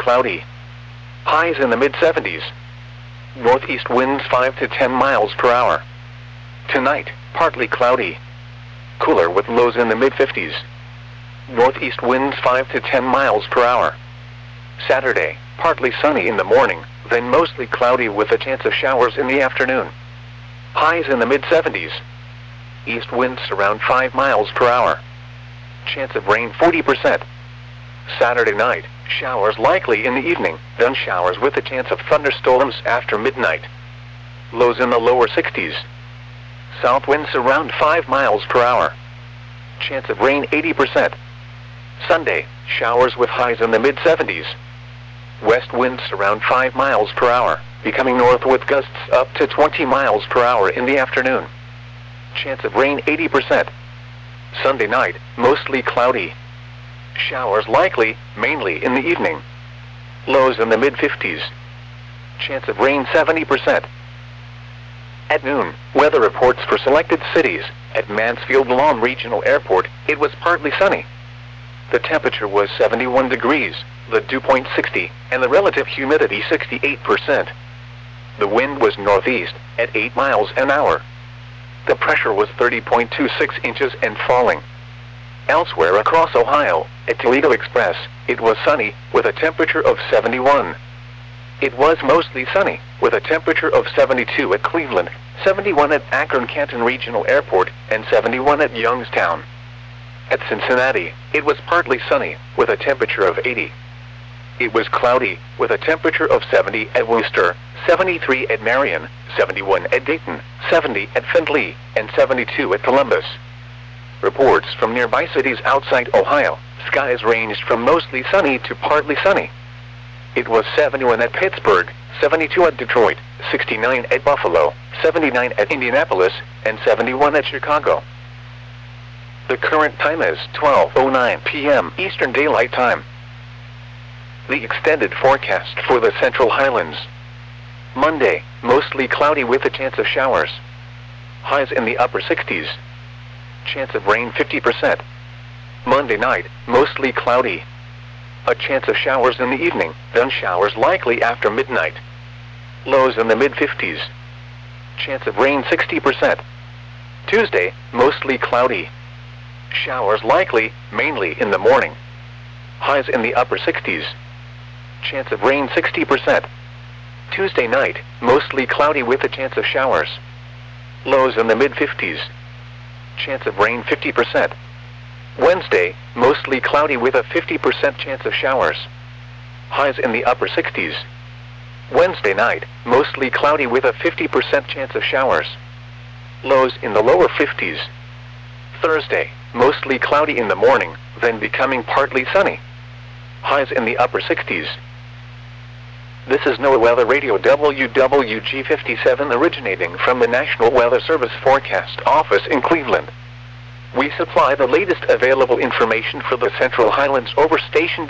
cloudy. Highs in the mid-70s. Northeast winds 5 to 10 miles per hour. Tonight, partly cloudy. Cooler with lows in the mid-50s. Northeast winds 5 to 10 miles per hour. Saturday, partly sunny in the morning, then mostly cloudy with a chance of showers in the afternoon. Highs in the mid-70s. East winds around 5 miles per hour. Chance of rain 40%. Saturday night, showers likely in the evening, then showers with a chance of thunderstorms after midnight. Lows in the lower 60s. South winds around 5 miles per hour. Chance of rain 80%. Sunday, showers with highs in the mid-70s. West winds around 5 miles per hour, becoming north with gusts up to 20 miles per hour in the afternoon. Chance of rain 80%. Sunday night, mostly cloudy. Showers likely, mainly in the evening. Lows in the mid-50s. Chance of rain 70%. At noon, weather reports for selected cities. At Mansfield Lawn Regional Airport, it was partly sunny. The temperature was 71 degrees, the dew point 60, and the relative humidity 68%. The wind was northeast, at 8 miles an hour. The pressure was 30.26 inches and falling. Elsewhere across Ohio, at Toledo Express, it was sunny, with a temperature of 71. It was mostly sunny, with a temperature of 72 at Cleveland, 71 at Akron-Canton Regional Airport, and 71 at Youngstown. At Cincinnati, it was partly sunny, with a temperature of 80. It was cloudy, with a temperature of 70 at Worcester, 73 at Marion, 71 at Dayton, 70 at Findlay, and 72 at Columbus. Reports from nearby cities outside Ohio, skies ranged from mostly sunny to partly sunny. It was 71 at Pittsburgh, 72 at Detroit, 69 at Buffalo, 79 at Indianapolis, and 71 at Chicago. The current time is 12:09 p.m. Eastern Daylight Time. The extended forecast for the Central Highlands. Monday, mostly cloudy with a chance of showers. Highs in the upper 60s. Chance of rain 50%. Monday night, mostly cloudy. A chance of showers in the evening, then showers likely after midnight. Lows in the mid-50s. Chance of rain 60%. Tuesday, mostly cloudy. Showers likely, mainly in the morning. Highs in the upper 60s. Chance of rain 60%. Tuesday night, mostly cloudy with a chance of showers. Lows in the mid-50s. Chance of rain 50%. Wednesday, mostly cloudy with a 50% chance of showers. Highs in the upper 60s. Wednesday night, mostly cloudy with a 50% chance of showers. Lows in the lower 50s. Thursday, mostly cloudy in the morning, then becoming partly sunny. Highs in the upper 60s. This is NOAA Weather Radio WWG57 originating from the National Weather Service Forecast Office in Cleveland. We supply the latest available information for the Central Highlands over station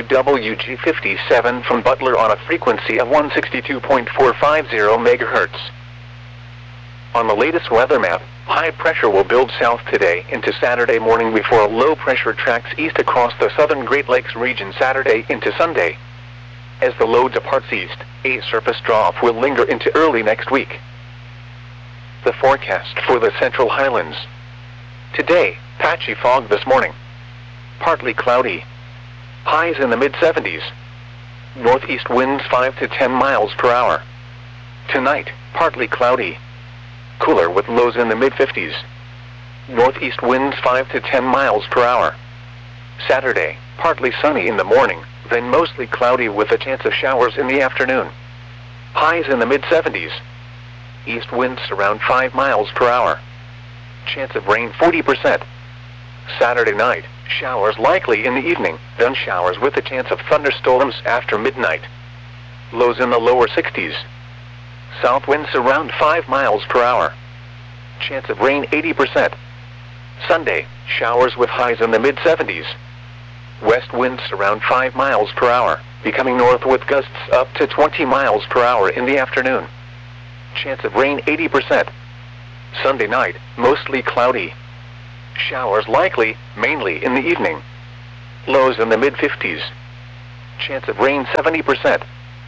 WWG57 from Butler on a frequency of 162.450 MHz. On the latest weather map, high pressure will build south today into Saturday morning before low pressure tracks east across the southern Great Lakes region Saturday into Sunday. As the low departs east, a surface trough will linger into early next week. The forecast for the Central Highlands. Today, patchy fog this morning. Partly cloudy. Highs in the mid-70s. Northeast winds 5 to 10 miles per hour. Tonight, partly cloudy. Cooler with lows in the mid-50s. Northeast winds 5 to 10 miles per hour. Saturday, partly sunny in the morning, then mostly cloudy with a chance of showers in the afternoon. Highs in the mid-70s. East winds around 5 miles per hour. Chance of rain 40%. Saturday night, showers likely in the evening, then showers with a chance of thunderstorms after midnight. Lows in the lower 60s. South winds around 5 miles per hour. Chance of rain 80%. Sunday, showers with highs in the mid-70s. West winds around 5 miles per hour, becoming north with gusts up to 20 miles per hour in the afternoon. Chance of rain 80%. Sunday night, mostly cloudy. Showers likely, mainly in the evening. Lows in the mid-50s. Chance of rain 70%.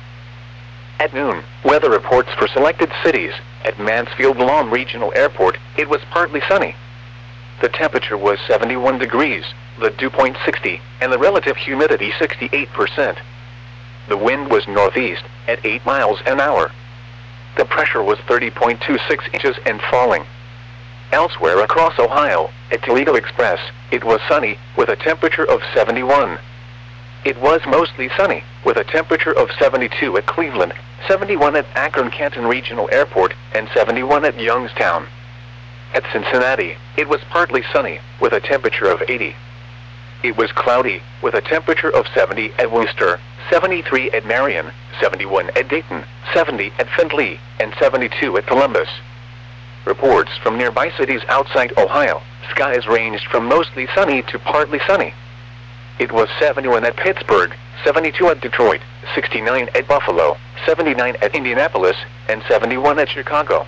At noon, weather reports for selected cities. At Mansfield Lawn Regional Airport, it was partly sunny. The temperature was 71 degrees, the dew point 60, and the relative humidity 68%. The wind was northeast, at 8 miles an hour. The pressure was 30.26 inches and falling. Elsewhere across Ohio, at Toledo Express, it was sunny, with a temperature of 71. It was mostly sunny, with a temperature of 72 at Cleveland, 71 at Akron-Canton Regional Airport, and 71 at Youngstown. At Cincinnati, it was partly sunny, with a temperature of 80. It was cloudy, with a temperature of 70 at Worcester, 73 at Marion, 71 at Dayton, 70 at Findlay, and 72 at Columbus. Reports from nearby cities outside Ohio, skies ranged from mostly sunny to partly sunny. It was 71 at Pittsburgh, 72 at Detroit, 69 at Buffalo, 79 at Indianapolis, and 71 at Chicago.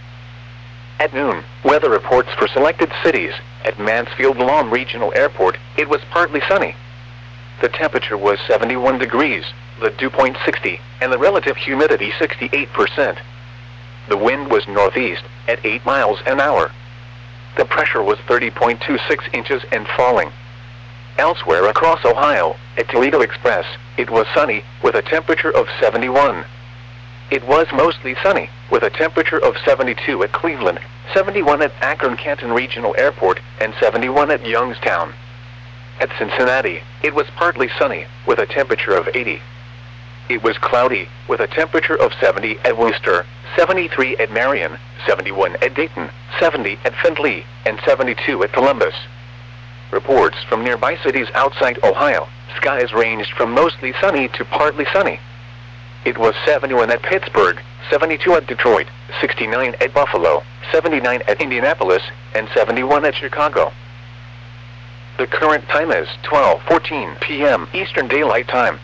At noon, weather reports for selected cities. At Mansfield Lawn Regional Airport, it was partly sunny. The temperature was 71 degrees, the dew point 60, and the relative humidity 68%. The wind was northeast, at 8 miles an hour. The pressure was 30.26 inches and falling. Elsewhere across Ohio, at Toledo Express, it was sunny, with a temperature of 71. It was mostly sunny, with a temperature of 72 at Cleveland, 71 at Akron-Canton Regional Airport, and 71 at Youngstown. At Cincinnati, it was partly sunny, with a temperature of 80. It was cloudy, with a temperature of 70 at Worcester, 73 at Marion, 71 at Dayton, 70 at Findlay, and 72 at Columbus. Reports from nearby cities outside Ohio, skies ranged from mostly sunny to partly sunny. It was 71 at Pittsburgh, 72 at Detroit, 69 at Buffalo, 79 at Indianapolis, and 71 at Chicago. The current time is 12:14 p.m. Eastern Daylight Time.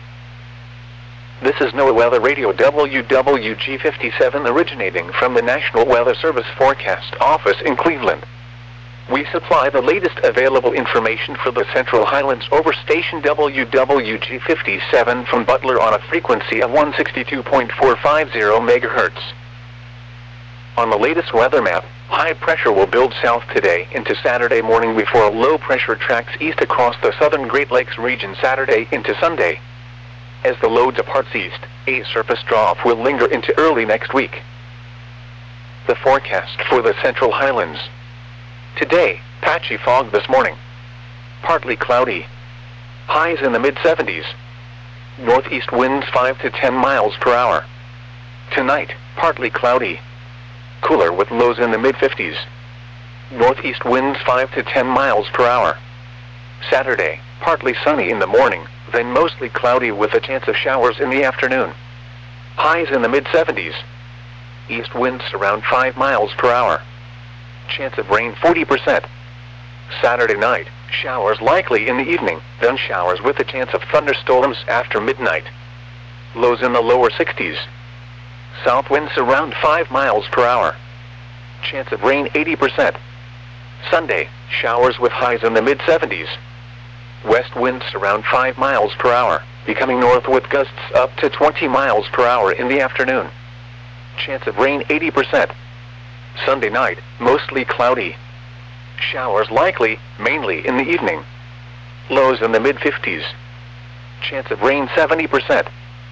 This is NOAA Weather Radio WWG57 originating from the National Weather Service Forecast Office in Cleveland. We supply the latest available information for the Central Highlands over station WWG57 from Butler on a frequency of 162.450 MHz. On the latest weather map, high pressure will build south today into Saturday morning before low pressure tracks east across the southern Great Lakes region Saturday into Sunday. As the low departs east, a surface trough will linger into early next week. The forecast for the Central Highlands. Today, patchy fog this morning. Partly cloudy. Highs in the mid-70s. Northeast winds 5 to 10 miles per hour. Tonight, partly cloudy. Cooler with lows in the mid-50s. Northeast winds 5 to 10 miles per hour. Saturday, partly sunny in the morning, then mostly cloudy with a chance of showers in the afternoon. Highs in the mid-70s. East winds around 5 miles per hour. Chance of rain 40%. Saturday night, showers likely in the evening, then showers with a chance of thunderstorms after midnight. Lows in the lower 60s. South winds around 5 miles per hour. Chance of rain 80%. Sunday, showers with highs in the mid-70s. West winds around 5 miles per hour, becoming north with gusts up to 20 miles per hour in the afternoon. Chance of rain 80%. Sunday night, mostly cloudy. Showers likely, mainly in the evening. Lows in the mid-50s. Chance of rain 70%.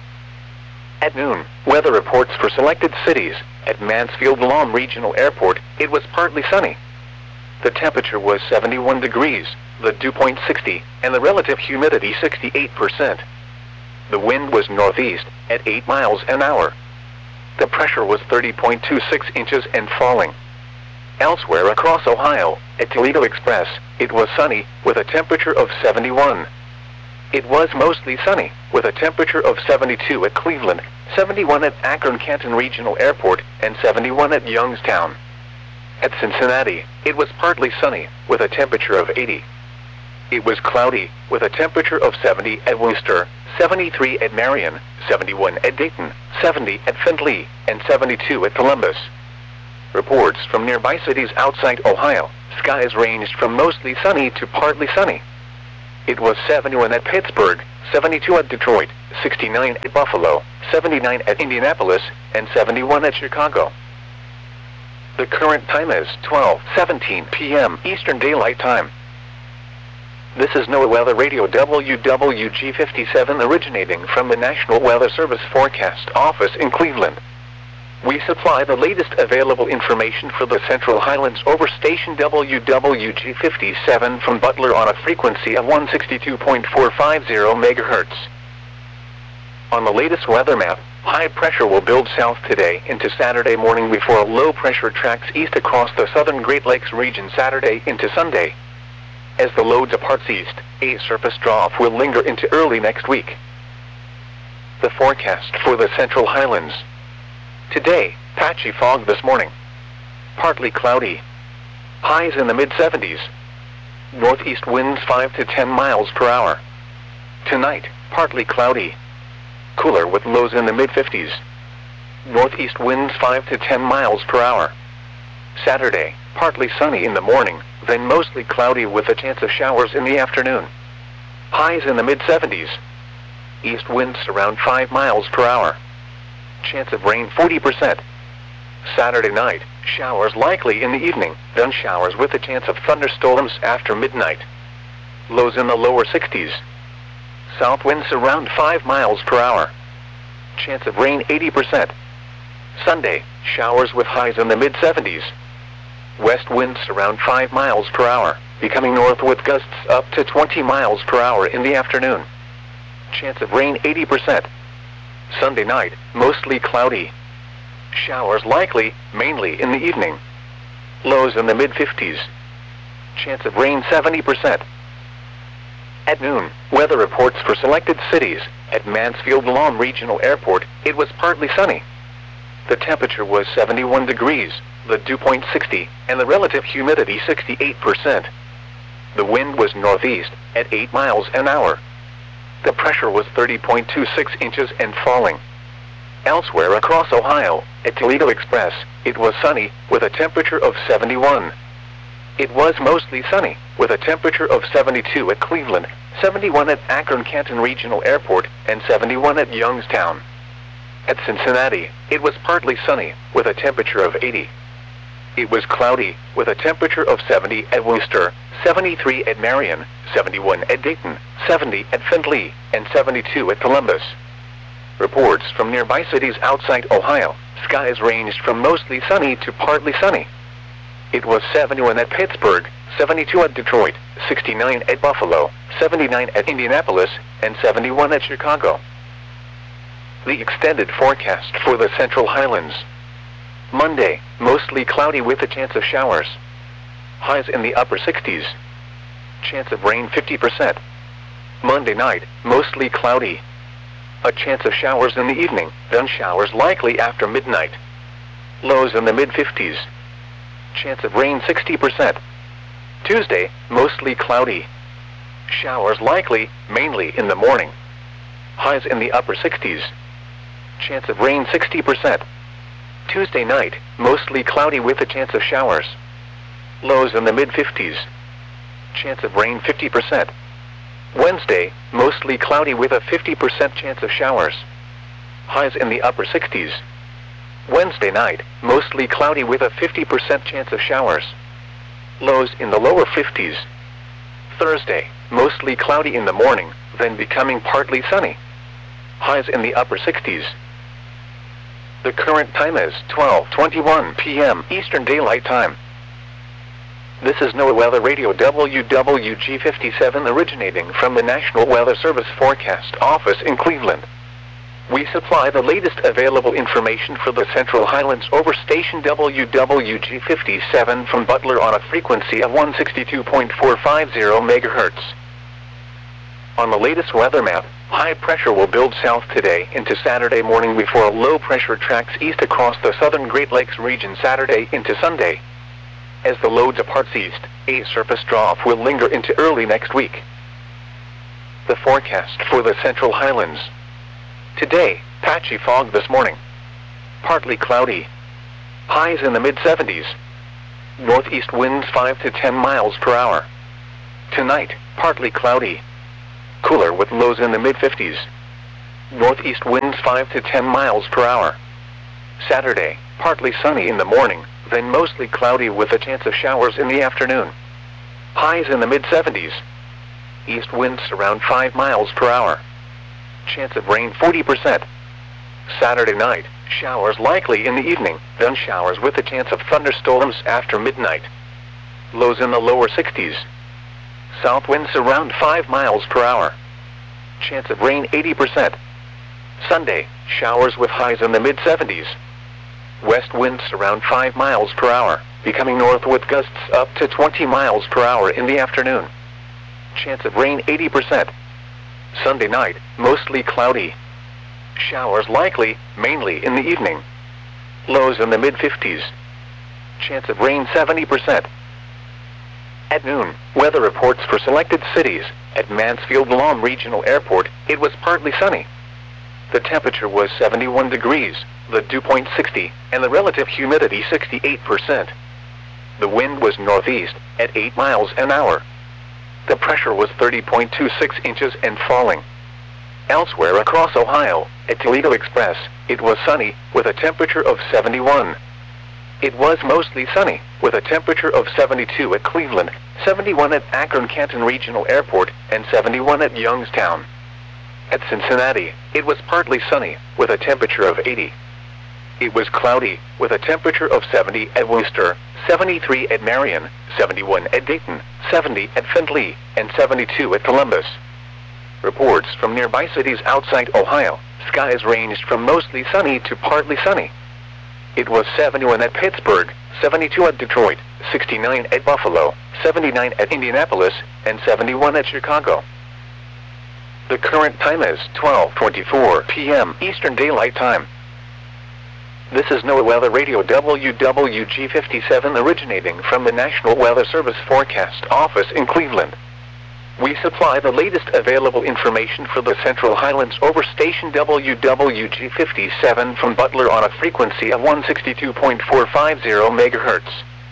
At noon, weather reports for selected cities. At Mansfield Lawn Regional Airport, it was partly sunny. The temperature was 71 degrees, the dew point 60, and the relative humidity 68%. The wind was northeast, at 8 miles an hour. The pressure was 30.26 inches and falling. Elsewhere across Ohio, at Toledo Express, it was sunny, with a temperature of 71. It was mostly sunny, with a temperature of 72 at Cleveland, 71 at Akron-Canton Regional Airport, and 71 at Youngstown. At Cincinnati, it was partly sunny, with a temperature of 80. It was cloudy, with a temperature of 70 at Worcester, 73 at Marion, 71 at Dayton, 70 at Findlay, and 72 at Columbus. Reports from nearby cities outside Ohio, skies ranged from mostly sunny to partly sunny. It was 71 at Pittsburgh, 72 at Detroit, 69 at Buffalo, 79 at Indianapolis, and 71 at Chicago. The current time is 12:17 p.m. Eastern Daylight Time. This is NOAA Weather Radio WWG57 originating from the National Weather Service Forecast Office in Cleveland. We supply the latest available information for the Central Highlands over station WWG57 from Butler on a frequency of 162.450 MHz. On the latest weather map, high pressure will build south today into Saturday morning before low pressure tracks east across the southern Great Lakes region Saturday into Sunday. As the low departs east, a surface trough will linger into early next week. The forecast for the Central Highlands. Today, patchy fog this morning. Partly cloudy. Highs in the mid-70s. Northeast winds 5 to 10 miles per hour. Tonight, partly cloudy. Cooler with lows in the mid-50s. Northeast winds 5 to 10 miles per hour. Saturday, partly sunny in the morning, then mostly cloudy with a chance of showers in the afternoon. Highs in the mid-70s. East winds around 5 miles per hour. Chance of rain 40%. Saturday night, showers likely in the evening, then showers with a chance of thunderstorms after midnight. Lows in the lower 60s. South winds around 5 miles per hour. Chance of rain 80%. Sunday, showers with highs in the mid-70s. West winds around 5 miles per hour, becoming north with gusts up to 20 miles per hour in the afternoon. Chance of rain 80%. Sunday night, mostly cloudy. Showers likely, mainly in the evening. Lows in the mid-50s. Chance of rain 70%. At noon, weather reports for selected cities. At Mansfield Lawn Regional Airport, it was partly sunny. The temperature was 71 degrees, the dew point 60, and the relative humidity 68%. The wind was northeast, at 8 miles an hour. The pressure was 30.26 inches and falling. Elsewhere across Ohio, at Toledo Express, it was sunny, with a temperature of 71. It was mostly sunny, with a temperature of 72 at Cleveland, 71 at Akron-Canton Regional Airport, and 71 at Youngstown. At Cincinnati, it was partly sunny, with a temperature of 80. It was cloudy, with a temperature of 70 at Worcester, 73 at Marion, 71 at Dayton, 70 at Findlay, and 72 at Columbus. Reports from nearby cities outside Ohio, skies ranged from mostly sunny to partly sunny. It was 71 at Pittsburgh, 72 at Detroit, 69 at Buffalo, 79 at Indianapolis, and 71 at Chicago. The extended forecast for the Central Highlands. Monday, mostly cloudy with a chance of showers. Highs in the upper 60s. Chance of rain 50%. Monday night, mostly cloudy. A chance of showers in the evening, then showers likely after midnight. Lows in the mid-50s. Chance of rain 60%. Tuesday, mostly cloudy. Showers likely, mainly in the morning. Highs in the upper 60s. Chance of rain 60%. Tuesday night, mostly cloudy with a chance of showers. Lows in the mid-50s. Chance of rain 50%. Wednesday, mostly cloudy with a 50% chance of showers. Highs in the upper 60s. Wednesday night, mostly cloudy with a 50% chance of showers. Lows in the lower 50s. Thursday, mostly cloudy in the morning, then becoming partly sunny. Highs in the upper 60s. The current time is 12:21 p.m. Eastern Daylight Time. This is NOAA Weather Radio WWG57 originating from the National Weather Service Forecast Office in Cleveland. We supply the latest available information for the Central Highlands over station WWG57 from Butler on a frequency of 162.450 MHz. On the latest weather map, high pressure will build south today into Saturday morning before low pressure tracks east across the southern Great Lakes region Saturday into Sunday. As the low departs east, a surface trough will linger into early next week. The forecast for the Central Highlands. Today, patchy fog this morning. Partly cloudy. Highs in the mid-70s. Northeast winds 5 to 10 miles per hour. Tonight, partly cloudy. Cooler with lows in the mid-50s. Northeast winds 5 to 10 miles per hour. Saturday, partly sunny in the morning, then mostly cloudy with a chance of showers in the afternoon. Highs in the mid-70s. East winds around 5 miles per hour. Chance of rain 40%. Saturday night, showers likely in the evening, then showers with a chance of thunderstorms after midnight. Lows in the lower 60s. South winds around 5 miles per hour. Chance of rain 80%. Sunday, showers with highs in the mid-70s. West winds around 5 miles per hour, becoming north with gusts up to 20 miles per hour in the afternoon. Chance of rain 80%. Sunday night, mostly cloudy. Showers likely, mainly in the evening. Lows in the mid-50s. Chance of rain 70%. At noon, weather reports for selected cities. At Mansfield Lahm Regional Airport, it was partly sunny. The temperature was 71 degrees, the dew point 60, and the relative humidity 68%. The wind was northeast, at 8 miles an hour. The pressure was 30.26 inches and falling. Elsewhere across Ohio, at Toledo Express, it was sunny, with a temperature of 71. It was mostly sunny, with a temperature of 72 at Cleveland, 71 at Akron-Canton Regional Airport, and 71 at Youngstown. At Cincinnati, it was partly sunny, with a temperature of 80. It was cloudy, with a temperature of 70 at Worcester, 73 at Marion, 71 at Dayton, 70 at Findlay, and 72 at Columbus. Reports from nearby cities outside Ohio, skies ranged from mostly sunny to partly sunny. It was 71 at Pittsburgh, 72 at Detroit, 69 at Buffalo, 79 at Indianapolis, and 71 at Chicago. The current time is 12:24 p.m. Eastern Daylight Time. This is NOAA Weather Radio WWG57 originating from the National Weather Service Forecast Office in Cleveland. We supply the latest available information for the Central Highlands over station WWG57 from Butler on a frequency of 162.450 MHz.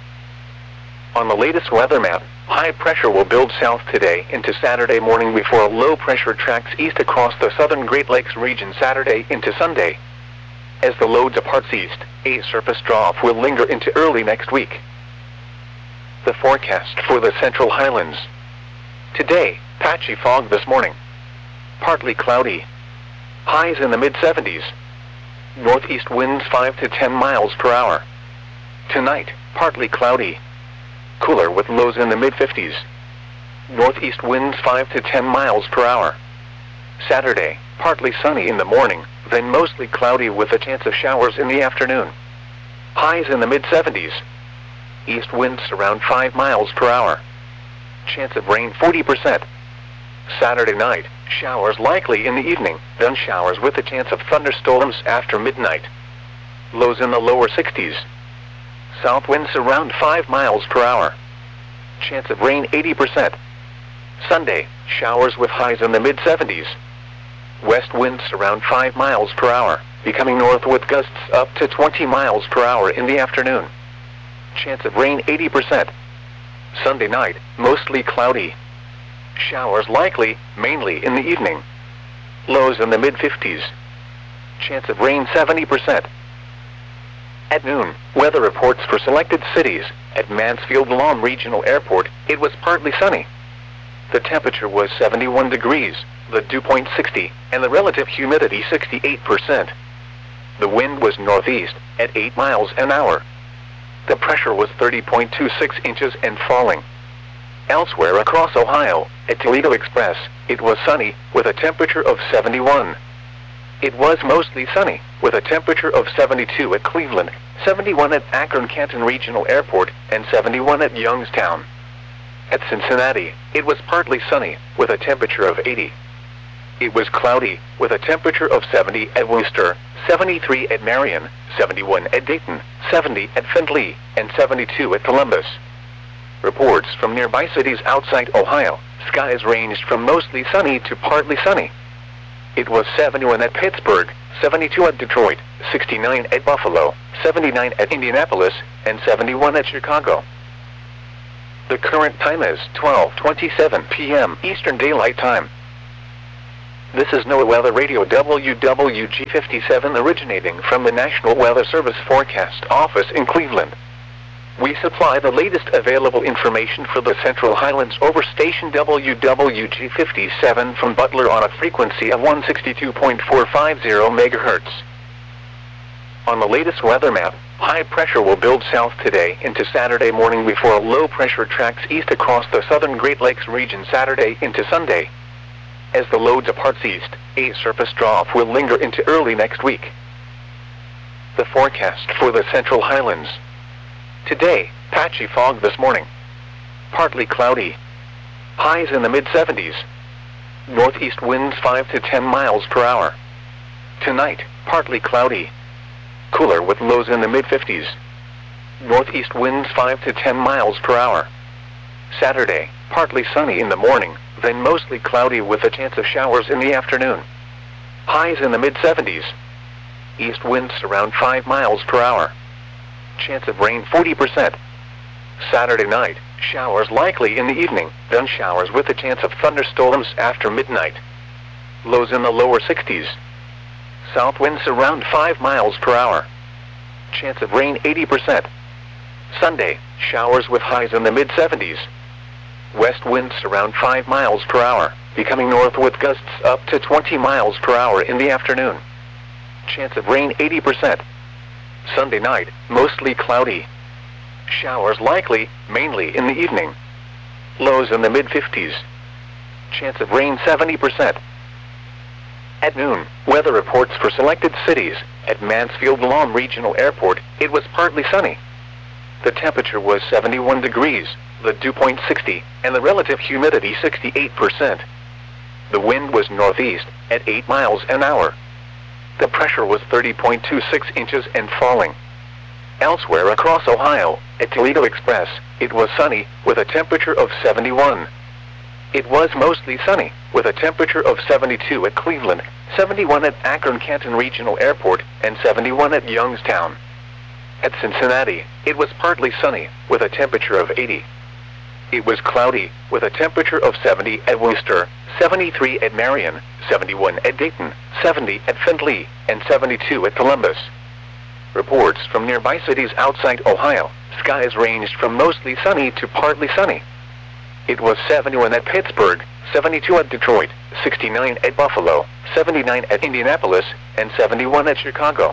On the latest weather map, high pressure will build south today into Saturday morning before low pressure tracks east across the southern Great Lakes region Saturday into Sunday. As the low departs east, a surface trough will linger into early next week. The forecast for the Central Highlands. Today, patchy fog this morning. Partly cloudy. Highs in the mid-70s. Northeast winds 5 to 10 miles per hour. Tonight, partly cloudy. Cooler with lows in the mid-50s. Northeast winds 5 to 10 miles per hour. Saturday, partly sunny in the morning, then mostly cloudy with a chance of showers in the afternoon. Highs in the mid-70s. East winds around 5 miles per hour. Chance of rain 40%. Saturday night, showers likely in the evening, then showers with a chance of thunderstorms after midnight. Lows in the lower 60s. South winds around 5 miles per hour. Chance of rain 80%. Sunday, showers with highs in the mid-70s. West winds around 5 miles per hour, becoming north with gusts up to 20 miles per hour in the afternoon. Chance of rain 80%. Sunday night, mostly cloudy. Showers likely, mainly in the evening. Lows in the mid-50s. Chance of rain 70%. At noon, weather reports for selected cities. At Mansfield Lahm Regional Airport, it was partly sunny. The temperature was 71 degrees, the dew point 60, and the relative humidity 68%. The wind was northeast, at 8 miles an hour. The pressure was 30.26 inches and falling. Elsewhere across Ohio, at Toledo Express, it was sunny, with a temperature of 71. It was mostly sunny, with a temperature of 72 at Cleveland, 71 at Akron-Canton Regional Airport, and 71 at Youngstown. At Cincinnati, it was partly sunny, with a temperature of 80. It was cloudy, with a temperature of 70 at Worcester, 73 at Marion, 71 at Dayton, 70 at Findlay, and 72 at Columbus. Reports from nearby cities outside Ohio, skies ranged from mostly sunny to partly sunny. It was 71 at Pittsburgh, 72 at Detroit, 69 at Buffalo, 79 at Indianapolis, and 71 at Chicago. The current time is 12:27 p.m. Eastern Daylight Time. This is NOAA Weather Radio WWG57 originating from the National Weather Service Forecast Office in Cleveland. We supply the latest available information for the Central Highlands over station WWG57 from Butler on a frequency of 162.450 MHz. On the latest weather map, high pressure will build south today into Saturday morning before low pressure tracks east across the southern Great Lakes region Saturday into Sunday. As the low departs east, a surface trough will linger into early next week. The forecast for the Central Highlands. Today, patchy fog this morning. Partly cloudy. Highs in the mid-70s. Northeast winds 5 to 10 miles per hour. Tonight, partly cloudy. Cooler with lows in the mid-50s. Northeast winds 5 to 10 miles per hour. Saturday, partly sunny in the morning, then mostly cloudy with a chance of showers in the afternoon. Highs in the mid-70s. East winds around 5 miles per hour. Chance of rain 40%. Saturday night, showers likely in the evening, then showers with a chance of thunderstorms after midnight. Lows in the lower 60s. South winds around 5 miles per hour. Chance of rain 80%. Sunday, showers with highs in the mid-70s. West winds around 5 miles per hour, becoming north with gusts up to 20 miles per hour in the afternoon. Chance of rain 80%. Sunday night, mostly cloudy. Showers likely, mainly in the evening. Lows in the mid-50s. Chance of rain 70%. At noon, weather reports for selected cities. At Mansfield Lawn Regional Airport, it was partly sunny. The temperature was 71 degrees, the dew point 60, and the relative humidity 68%. The wind was northeast, at 8 miles an hour. The pressure was 30.26 inches and falling. Elsewhere across Ohio, at Toledo Express, it was sunny, with a temperature of 71. It was mostly sunny, with a temperature of 72 at Cleveland, 71 at Akron-Canton Regional Airport, and 71 at Youngstown. At Cincinnati, it was partly sunny, with a temperature of 80. It was cloudy, with a temperature of 70 at Worcester, 73 at Marion, 71 at Dayton, 70 at Findlay, and 72 at Columbus. Reports from nearby cities outside Ohio, skies ranged from mostly sunny to partly sunny. It was 71 at Pittsburgh, 72 at Detroit, 69 at Buffalo, 79 at Indianapolis, and 71 at Chicago.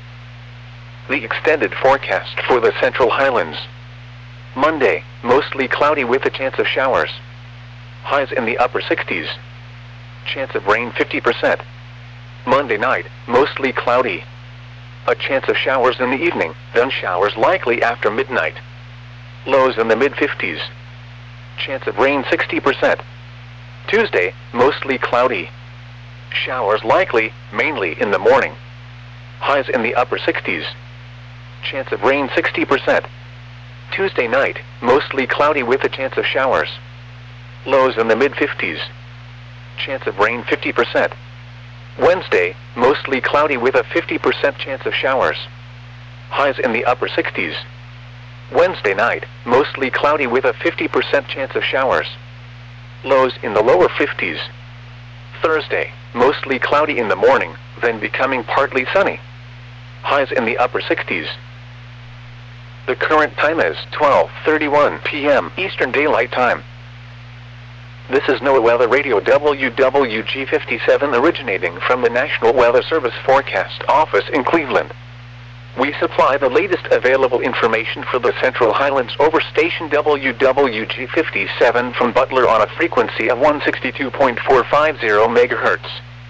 The extended forecast for the Central Highlands. Monday, mostly cloudy with a chance of showers. Highs in the upper 60s. Chance of rain 50%. Monday night, mostly cloudy. A chance of showers in the evening, then showers likely after midnight. Lows in the mid-50s. Chance of rain 60%. Tuesday, mostly cloudy. Showers likely, mainly in the morning. Highs in the upper 60s. Chance of rain 60%. Tuesday night, mostly cloudy with a chance of showers. Lows in the mid-50s. Chance of rain 50%. Wednesday, mostly cloudy with a 50% chance of showers. Highs in the upper 60s. Wednesday night, mostly cloudy with a 50% chance of showers. Lows in the lower 50s. Thursday, mostly cloudy in the morning, then becoming partly sunny. Highs in the upper 60s. The current time is 12:31 p.m. Eastern Daylight Time. This is NOAA Weather Radio WWG57 originating from the National Weather Service Forecast Office in Cleveland. We supply the latest available information for the Central Highlands over station WWG57 from Butler on a frequency of 162.450 MHz.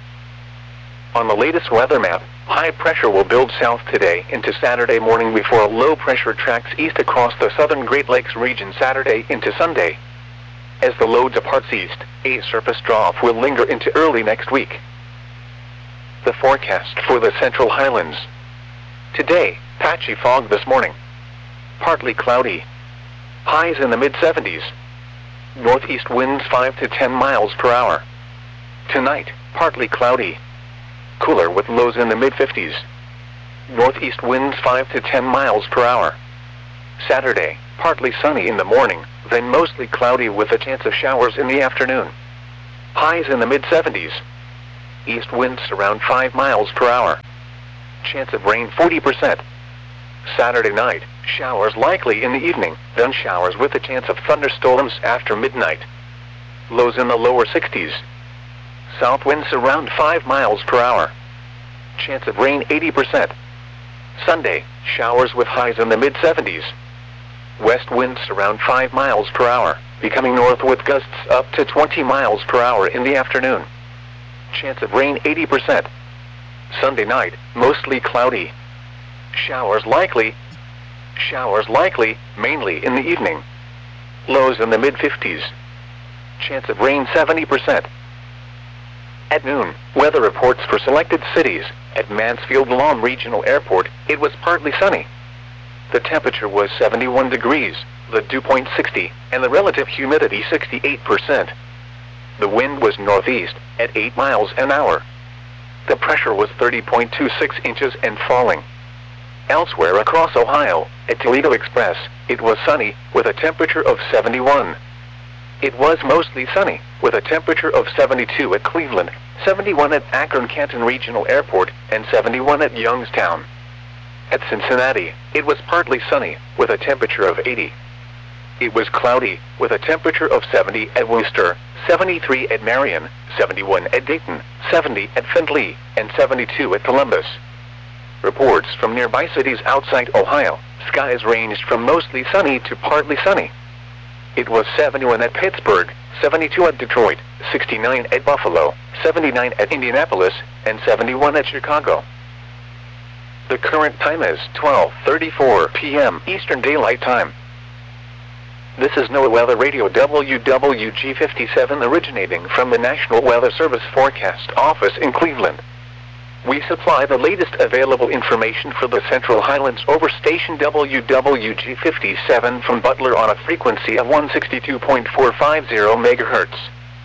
On the latest weather map, high pressure will build south today into Saturday morning before low pressure tracks east across the southern Great Lakes region Saturday into Sunday. As the low departs east, a surface trough will linger into early next week. The forecast for the Central Highlands. Today, patchy fog this morning. Partly cloudy. Highs in the mid-70s. Northeast winds 5 to 10 miles per hour. Tonight, partly cloudy. Cooler with lows in the mid-50s. Northeast winds 5 to 10 miles per hour. Saturday, partly sunny in the morning, then mostly cloudy with a chance of showers in the afternoon. Highs in the mid-70s. East winds around 5 miles per hour. Chance of rain 40%. Saturday night, showers likely in the evening, then showers with a chance of thunderstorms after midnight. Lows in the lower 60s. South winds around 5 miles per hour. Chance of rain 80%. Sunday, showers with highs in the mid-70s. West winds around 5 miles per hour, becoming north with gusts up to 20 miles per hour in the afternoon. Chance of rain 80%. Sunday night, mostly cloudy. Showers likely, mainly in the evening. Lows in the mid-50s. Chance of rain 70%. At noon, weather reports for selected cities. At Mansfield Lawn Regional Airport, it was partly sunny. The temperature was 71 degrees, the dew point 60, and the relative humidity 68%. The wind was northeast, at 8 miles an hour. The pressure was 30.26 inches and falling. Elsewhere across Ohio, at Toledo Express, it was sunny, with a temperature of 71. It was mostly sunny, with a temperature of 72 at Cleveland, 71 at Akron-Canton Regional Airport, and 71 at Youngstown. At Cincinnati, it was partly sunny, with a temperature of 80. It was cloudy, with a temperature of 70 at Worcester, 73 at Marion, 71 at Dayton, 70 at Findlay, and 72 at Columbus. Reports from nearby cities outside Ohio, skies ranged from mostly sunny to partly sunny. It was 71 at Pittsburgh, 72 at Detroit, 69 at Buffalo, 79 at Indianapolis, and 71 at Chicago. The current time is 12:34 p.m. Eastern Daylight Time. This is NOAA Weather Radio WWG57 originating from the National Weather Service Forecast Office in Cleveland. We supply the latest available information for the Central Highlands over station WWG57 from Butler on a frequency of 162.450 MHz.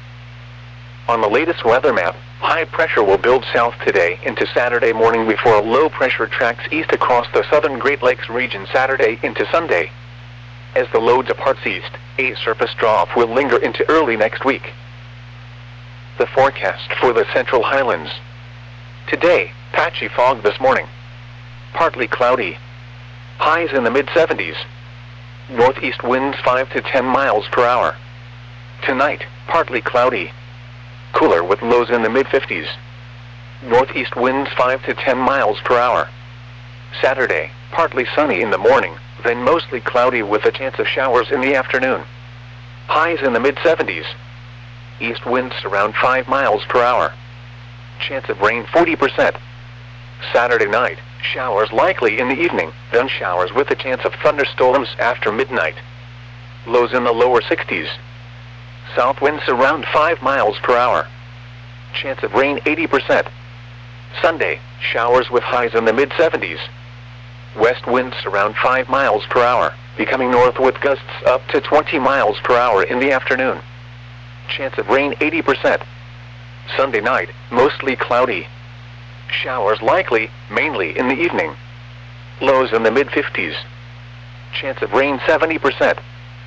On the latest weather map, high pressure will build south today into Saturday morning before low pressure tracks east across the southern Great Lakes region Saturday into Sunday. As the low departs east, a surface trough will linger into early next week. The forecast for the Central Highlands. Today, patchy fog this morning. Partly cloudy. Highs in the mid-70s. Northeast winds 5 to 10 miles per hour. Tonight, partly cloudy. Cooler with lows in the mid-50s. Northeast winds 5 to 10 miles per hour. Saturday, partly sunny in the morning, then mostly cloudy with a chance of showers in the afternoon. Highs in the mid-70s. East winds around 5 miles per hour. Chance of rain 40%. Saturday night, showers likely in the evening, then showers with a chance of thunderstorms after midnight. Lows in the lower 60s. South winds around 5 miles per hour. Chance of rain 80%. Sunday, showers with highs in the mid-70s. West winds around 5 miles per hour, becoming north with gusts up to 20 miles per hour in the afternoon. Chance of rain 80%. Sunday night, mostly cloudy. Showers likely, mainly in the evening. Lows in the mid-50s. Chance of rain 70%.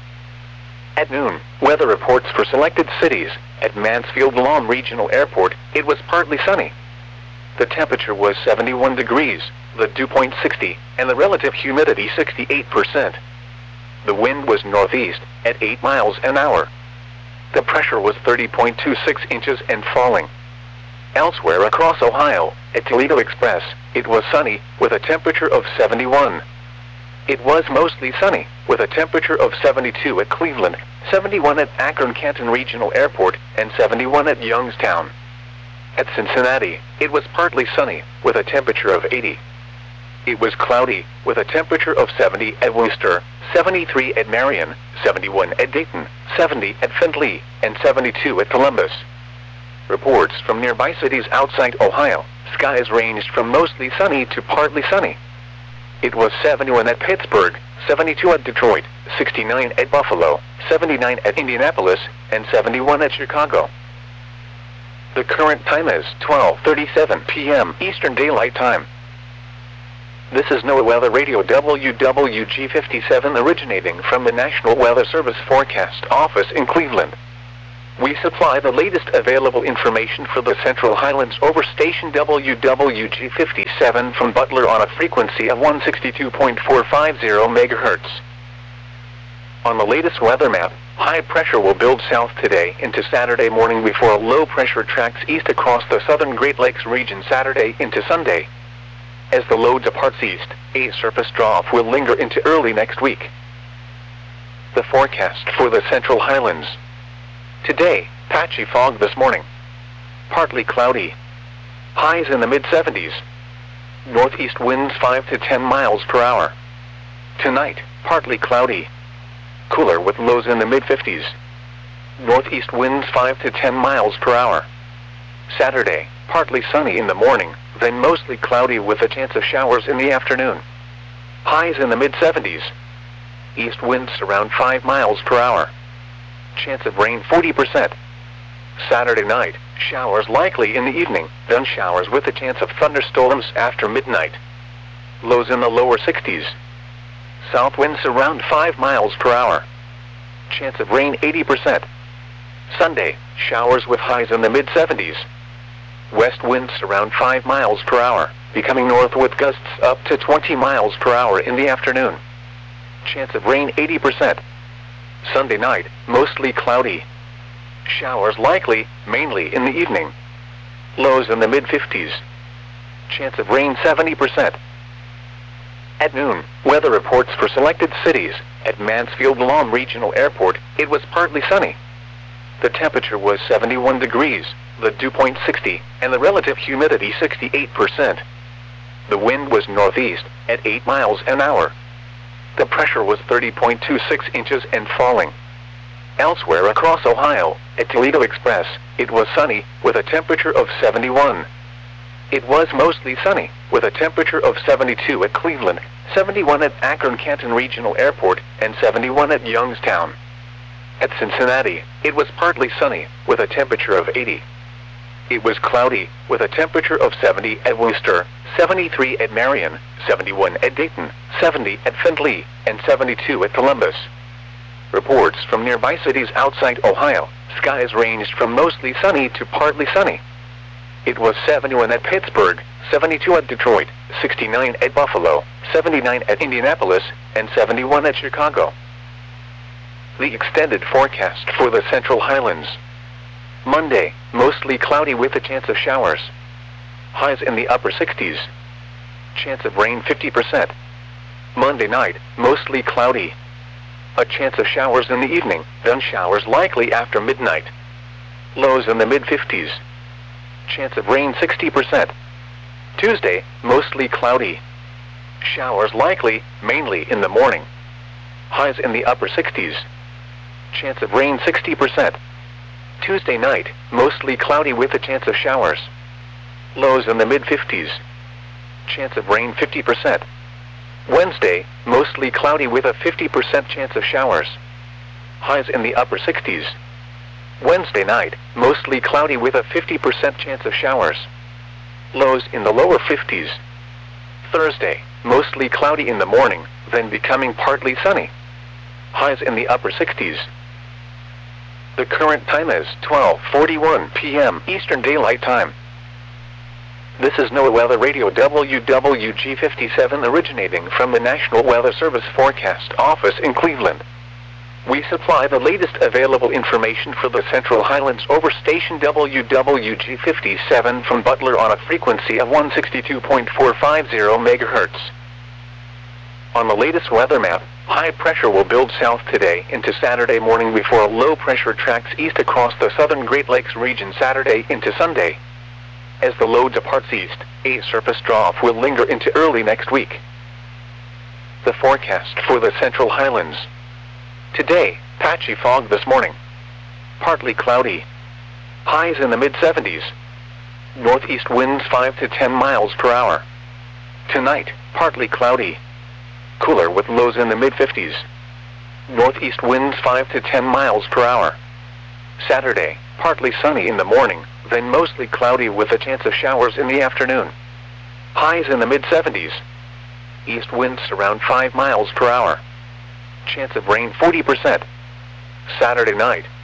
At noon, weather reports for selected cities. At Mansfield Lawn Regional Airport, it was partly sunny. The temperature was 71 degrees, the dew point 60, and the relative humidity 68%. The wind was northeast, at 8 miles an hour. The pressure was 30.26 inches and falling. Elsewhere across Ohio, at Toledo Express, it was sunny, with a temperature of 71. It was mostly sunny, with a temperature of 72 at Cleveland, 71 at Akron-Canton Regional Airport, and 71 at Youngstown. At Cincinnati, it was partly sunny, with a temperature of 80. It was cloudy, with a temperature of 70 at Worcester, 73 at Marion, 71 at Dayton, 70 at Findlay, and 72 at Columbus. Reports from nearby cities outside Ohio, skies ranged from mostly sunny to partly sunny. It was 71 at Pittsburgh, 72 at Detroit, 69 at Buffalo, 79 at Indianapolis, and 71 at Chicago. The current time is 12:37 p.m. Eastern Daylight Time. This is NOAA Weather Radio WWG57 originating from the National Weather Service Forecast Office in Cleveland. We supply the latest available information for the Central Highlands over station WWG57 from Butler on a frequency of 162.450 MHz. On the latest weather map, high pressure will build south today into Saturday morning before low pressure tracks east across the southern Great Lakes region Saturday into Sunday. As the low departs east, a surface trough will linger into early next week. The forecast for the Central Highlands. Today, patchy fog this morning. Partly cloudy. Highs in the mid-70s. Northeast winds 5 to 10 miles per hour. Tonight, partly cloudy. Cooler with lows in the mid-50s. Northeast winds 5 to 10 miles per hour. Saturday, partly sunny in the morning, then mostly cloudy with a chance of showers in the afternoon. Highs in the mid-70s. East winds around 5 miles per hour. Chance of rain 40%. Saturday night, showers likely in the evening, then showers with a chance of thunderstorms after midnight. Lows in the lower 60s. South winds around 5 miles per hour. Chance of rain 80%. Sunday, showers with highs in the mid-70s. West winds around 5 miles per hour, becoming north with gusts up to 20 miles per hour in the afternoon. Chance of rain 80%. Sunday night, mostly cloudy. Showers likely, mainly in the evening. Lows in the mid-50s. Chance of rain 70%. At noon, weather reports for selected cities. At Mansfield Lawn Regional Airport, it was partly sunny. The temperature was 71 degrees, the dew point 60, and the relative humidity 68%. The wind was northeast, at 8 miles an hour. The pressure was 30.26 inches and falling. Elsewhere across Ohio, at Toledo Express, it was sunny, with a temperature of 71. It was mostly sunny, with a temperature of 72 at Cleveland, 71 at Akron-Canton Regional Airport, and 71 at Youngstown. At Cincinnati, it was partly sunny, with a temperature of 80. It was cloudy, with a temperature of 70 at Worcester, 73 at Marion, 71 at Dayton, 70 at Findlay, and 72 at Columbus. Reports from nearby cities outside Ohio, skies ranged from mostly sunny to partly sunny. It was 71 at Pittsburgh, 72 at Detroit, 69 at Buffalo, 79 at Indianapolis, and 71 at Chicago. The extended forecast for the Central Highlands. Monday, mostly cloudy with a chance of showers. Highs in the upper 60s. Chance of rain 50%. Monday night, mostly cloudy. A chance of showers in the evening, then showers likely after midnight. Lows in the mid-50s. Chance of rain 60%. Tuesday, mostly cloudy. Showers likely, mainly in the morning. Highs in the upper 60s. Chance of rain 60%. Tuesday night, mostly cloudy with a chance of showers. Lows in the mid-50s. Chance of rain 50%. Wednesday, mostly cloudy with a 50% chance of showers. Highs in the upper 60s. Wednesday night, mostly cloudy with a 50% chance of showers. Lows in the lower 50s. Thursday, mostly cloudy in the morning, then becoming partly sunny. Highs in the upper 60s. The current time is 12:41 p.m. Eastern Daylight Time. This is NOAA Weather Radio WWG57 originating from the National Weather Service Forecast Office in Cleveland. We supply the latest available information for the Central Highlands over station WWG57 from Butler on a frequency of 162.450 MHz. On the latest weather map, high pressure will build south today into Saturday morning before low pressure tracks east across the southern Great Lakes region Saturday into Sunday. As the low departs east, a surface trough will linger into early next week. The forecast for the Central Highlands. Today, patchy fog this morning. Partly cloudy. Highs in the mid-70s. Northeast winds 5 to 10 miles per hour. Tonight, partly cloudy. Cooler with lows in the mid-50s. Northeast winds 5 to 10 miles per hour. Saturday, partly sunny in the morning, then mostly cloudy with a chance of showers in the afternoon. Highs in the mid-70s. East winds around 5 miles per hour. Chance of rain 40%. Saturday night,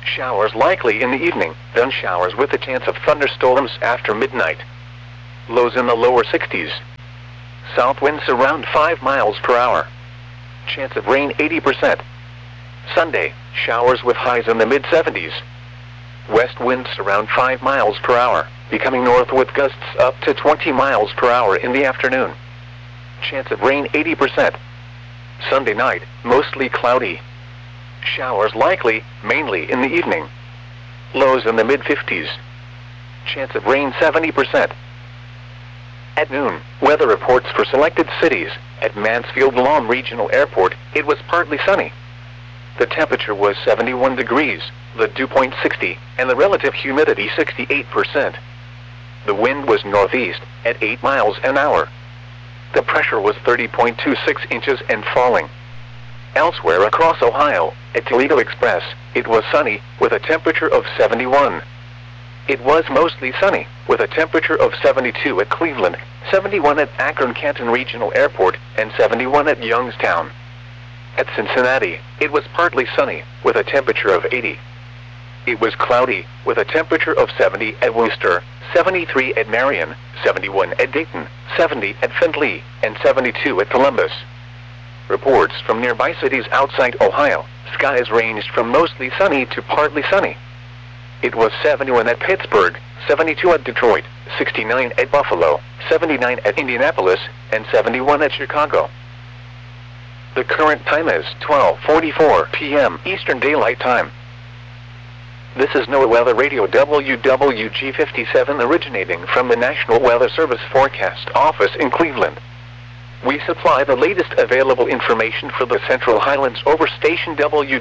Showers likely in the evening, then showers with a chance of thunderstorms after midnight. Lows in the lower 60s. South winds around 5 miles per hour. Chance of rain 80%. Sunday, showers with highs in the mid-70s. West winds around 5 miles per hour, becoming north with gusts up to 20 miles per hour in the afternoon. Chance of rain 80%. Sunday night, mostly cloudy. Showers likely, mainly in the evening. Lows in the mid-50s. Chance of rain 70%. At noon, weather reports for selected cities. At Mansfield Lawn Regional Airport, it was partly sunny. The temperature was 71 degrees, the dew point 60, and the relative humidity 68%. The wind was northeast, at 8 miles an hour. The pressure was 30.26 inches and falling. Elsewhere across Ohio, at Toledo Express, it was sunny, with a temperature of 71. It was mostly sunny, with a temperature of 72 at Cleveland, 71 at Akron-Canton Regional Airport, and 71 at Youngstown. At Cincinnati, it was partly sunny, with a temperature of 80. It was cloudy, with a temperature of 70 at Worcester, 73 at Marion, 71 at Dayton, 70 at Findlay, and 72 at Columbus. Reports from nearby cities outside Ohio, skies ranged from mostly sunny to partly sunny. It was 71 at Pittsburgh, 72 at Detroit, 69 at Buffalo, 79 at Indianapolis, and 71 at Chicago. The current time is 12:44 p.m. Eastern Daylight Time. This is NOAA Weather Radio WWG57 originating from the National Weather Service Forecast Office in Cleveland. We supply the latest available information for the Central Highlands over station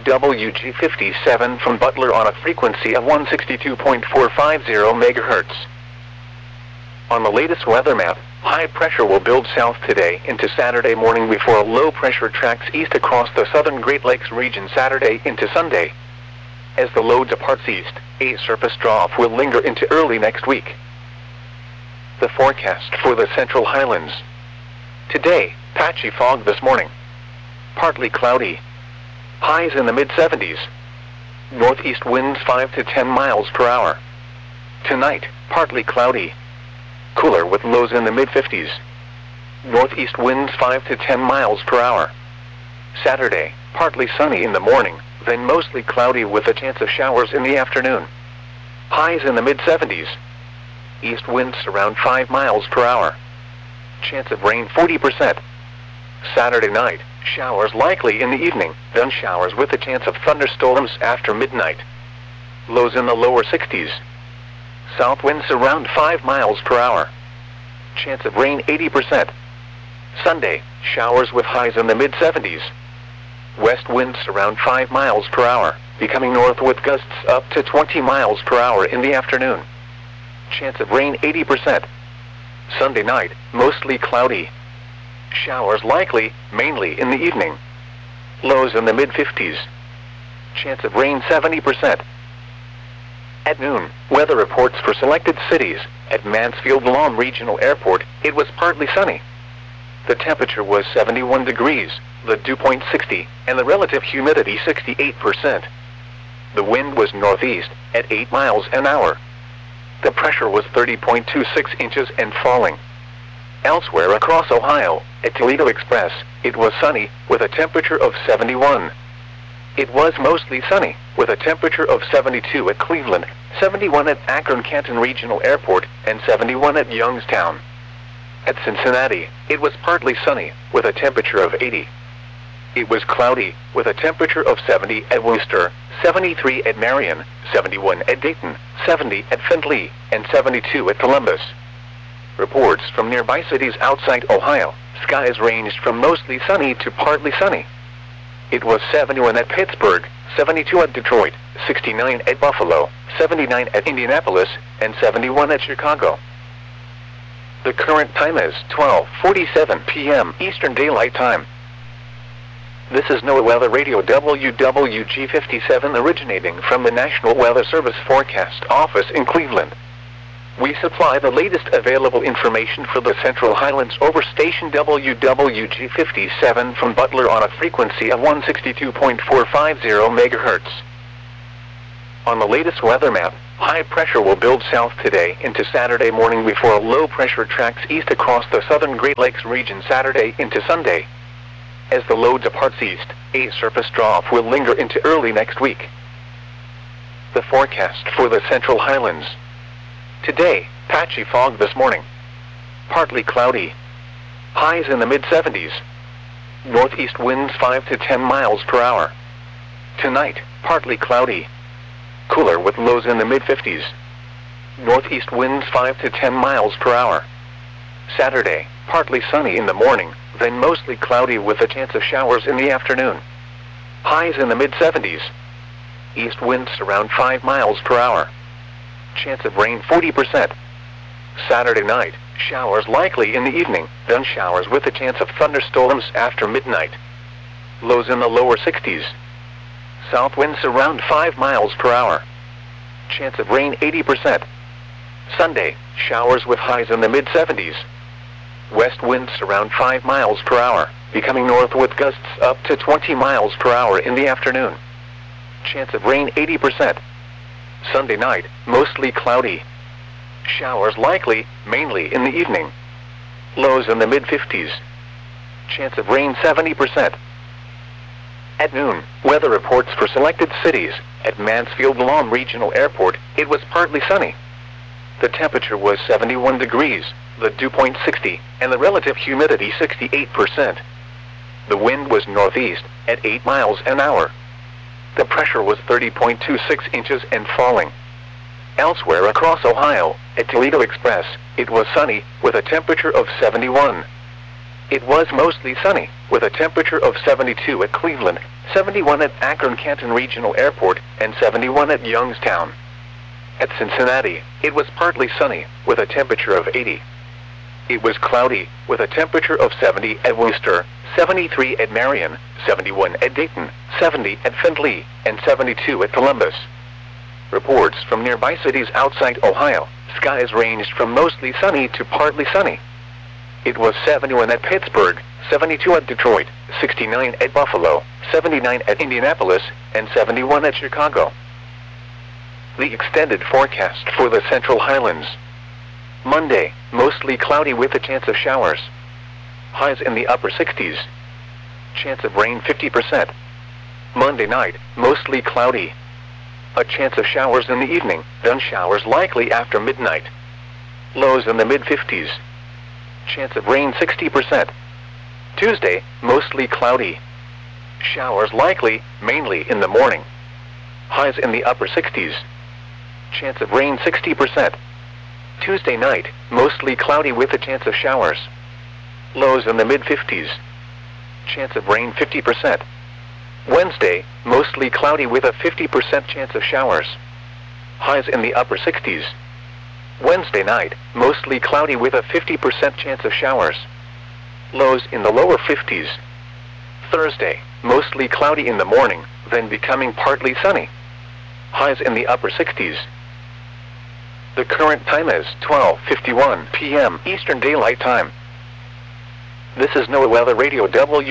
WWG57 from Butler on a frequency of 162.450 MHz. On the latest weather map, high pressure will build south today into Saturday morning before low pressure tracks east across the southern Great Lakes region Saturday into Sunday. As the low departs east, a surface trough will linger into early next week. The forecast for the Central Highlands. Today, patchy fog this morning. Partly cloudy. Highs in the mid-70s. Northeast winds 5 to 10 miles per hour. Tonight, partly cloudy. Cooler with lows in the mid-50s. Northeast winds 5 to 10 miles per hour. Saturday, partly sunny in the morning, then mostly cloudy with a chance of showers in the afternoon. Highs in the mid-70s. East winds around 5 miles per hour. Chance of rain 40%. Saturday night, showers likely in the evening, then showers with a chance of thunderstorms after midnight. Lows in the lower 60s. South winds around 5 miles per hour. Chance of rain 80%. Sunday, showers with highs in the mid-70s. West winds around 5 miles per hour, becoming north with gusts up to 20 miles per hour in the afternoon. Chance of rain 80%. Sunday night, mostly cloudy. Showers likely, mainly in the evening. Lows in the mid-50s. Chance of rain 70%. At noon, weather reports for selected cities. At Mansfield Lawn Regional Airport, it was partly sunny. The temperature was 71 degrees, the dew point 60, and the relative humidity 68%. The wind was northeast, at 8 miles an hour. The pressure was 30.26 inches and falling. Elsewhere across Ohio, at Toledo Express, it was sunny, with a temperature of 71. It was mostly sunny, with a temperature of 72 at Cleveland, 71 at Akron-Canton Regional Airport, and 71 at Youngstown. At Cincinnati, it was partly sunny, with a temperature of 80. It was cloudy, with a temperature of 70 at Worcester, 73 at Marion, 71 at Dayton, 70 at Findlay, and 72 at Columbus. Reports from nearby cities outside Ohio, skies ranged from mostly sunny to partly sunny. It was 71 at Pittsburgh, 72 at Detroit, 69 at Buffalo, 79 at Indianapolis, and 71 at Chicago. The current time is 12:47 p.m. Eastern Daylight Time. This is NOAA Weather Radio WWG57 originating from the National Weather Service Forecast Office in Cleveland. We supply the latest available information for the Central Highlands over station WWG57 from Butler on a frequency of 162.450 MHz. On the latest weather map, high pressure will build south today into Saturday morning before low pressure tracks east across the southern Great Lakes region Saturday into Sunday. As the low departs east, a surface trough will linger into early next week. The forecast for the Central Highlands. Today, patchy fog this morning. Partly cloudy. Highs in the mid-70s. Northeast winds 5 to 10 miles per hour. Tonight, partly cloudy. Cooler with lows in the mid-50s. Northeast winds 5 to 10 miles per hour. Saturday, partly sunny in the morning, then mostly cloudy with a chance of showers in the afternoon. Highs in the mid-70s. East winds around 5 miles per hour. Chance of rain 40%. Saturday night, showers likely in the evening, then showers with a chance of thunderstorms after midnight. Lows in the lower 60s. South winds around 5 miles per hour. Chance of rain 80%. Sunday, showers with highs in the mid-70s. West winds around 5 miles per hour, becoming north with gusts up to 20 miles per hour in the afternoon. Chance of rain 80%. Sunday night, mostly cloudy. Showers likely, mainly in the evening. Lows in the mid-50s. Chance of rain 70%. At noon, weather reports for selected cities. At Mansfield Lawn Regional Airport, it was partly sunny. The temperature was 71 degrees, the dew point 60, and the relative humidity 68%. The wind was northeast, at 8 miles an hour. The pressure was 30.26 inches and falling. Elsewhere across Ohio, at Toledo Express, it was sunny, with a temperature of 71. It was mostly sunny, with a temperature of 72 at Cleveland, 71 at Akron-Canton Regional Airport, and 71 at Youngstown. At Cincinnati, it was partly sunny, with a temperature of 80. It was cloudy, with a temperature of 70 at Worcester, 73 at Marion, 71 at Dayton, 70 at Findlay, and 72 at Columbus. Reports from nearby cities outside Ohio, skies ranged from mostly sunny to partly sunny. It was 71 at Pittsburgh, 72 at Detroit, 69 at Buffalo, 79 at Indianapolis, and 71 at Chicago. The extended forecast for the Central Highlands. Monday, mostly cloudy with a chance of showers. Highs in the upper 60s. Chance of rain 50%. Monday night, mostly cloudy. A chance of showers in the evening, then showers likely after midnight. Lows in the mid-50s. Chance of rain 60%. Tuesday, mostly cloudy. Showers likely, mainly in the morning. Highs in the upper 60s. Chance of rain 60%. Tuesday night, mostly cloudy with a chance of showers. Lows in the mid-50s. Chance of rain 50%. Wednesday, mostly cloudy with a 50% chance of showers. Highs in the upper 60s. Wednesday night, mostly cloudy with a 50% chance of showers. Lows in the lower 50s. Thursday, mostly cloudy in the morning, then becoming partly sunny. Highs in the upper 60s. The current time is 12:51 p.m. Eastern Daylight Time. This is NOAA Weather Radio